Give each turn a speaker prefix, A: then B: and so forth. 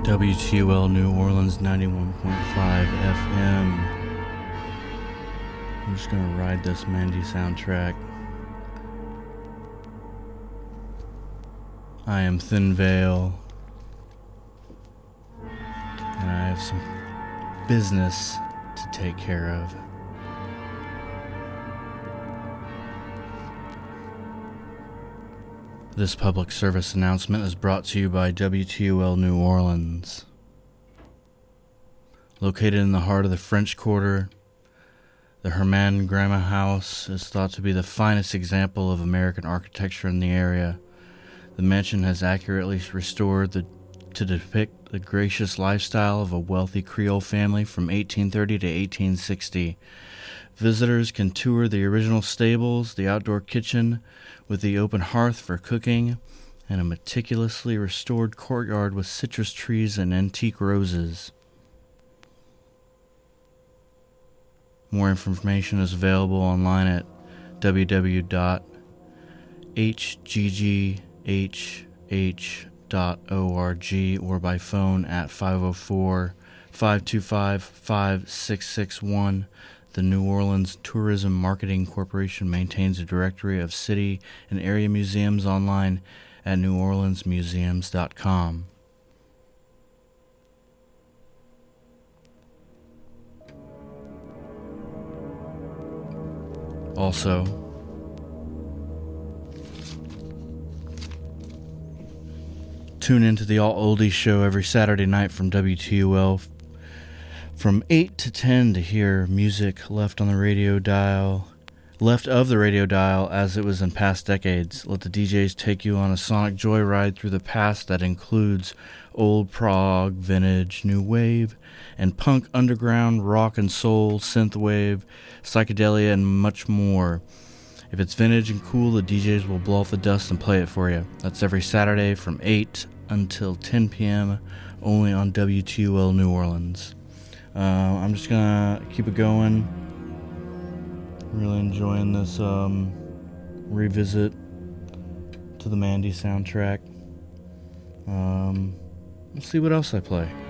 A: WTUL New Orleans 91.5 FM. I'm just gonna ride this Mandy soundtrack. I am Thin Veil, and I have some business to take care of. This public service announcement is brought to you by WTUL New Orleans. Located in the heart of the French Quarter, the Herman Grama House is thought to be the finest example of American architecture in the area. The mansion has accurately restored to depict the gracious lifestyle of a wealthy Creole family from 1830 to 1860. Visitors can tour the original stables, the outdoor kitchen with the open hearth for cooking, and a meticulously restored courtyard with citrus trees and antique roses. More information is available online at www.hggh.org or by phone at 504-525-5661. The New Orleans Tourism Marketing Corporation maintains a directory of city and area museums online at neworleansmuseums.com. Also, tune into the All Oldies show every Saturday night from WTUL from 8 to 10 to hear music left of the radio dial as it was in past decades. Let the DJs take you on a sonic joyride through the past that includes old prog, vintage, new wave, and punk, underground, rock and soul, synthwave, psychedelia, and much more. If it's vintage and cool, the DJs will blow off the dust and play it for you. That's every Saturday from 8 until 10 p.m. only on WTUL New Orleans. I'm just gonna keep it going. Really enjoying this revisit to the Mandy soundtrack. Let's see what else I play.